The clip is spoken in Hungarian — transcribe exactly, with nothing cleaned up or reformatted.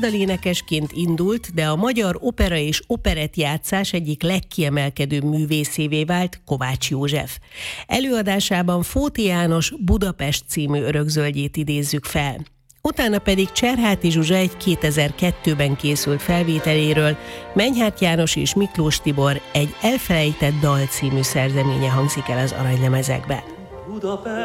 Asztalénekesként indult, de a magyar opera és operettjátszás egyik legkiemelkedőbb művészévé vált Kovács József. Előadásában Fóti János Budapest című örökzöldjét idézzük fel. Utána pedig Cserháti Zsuzsa egy kétezer-kettőben készült felvételéről Menyhárt János és Miklós Tibor egy Elfelejtett dal című szerzeménye hangzik el az aranylemezekben.